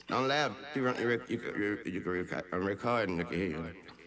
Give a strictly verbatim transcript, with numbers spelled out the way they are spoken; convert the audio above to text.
Don't laugh. You, run, you, rec- you, can- you, you can record, I'm recording. Look at here.